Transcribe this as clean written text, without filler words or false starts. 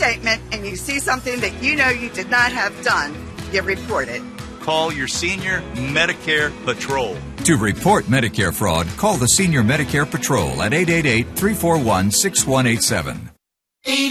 statement and you see something that you know you did not have done, you report it. Call your Senior Medicare Patrol. To report Medicare fraud, call the Senior Medicare Patrol at 888-341-6187.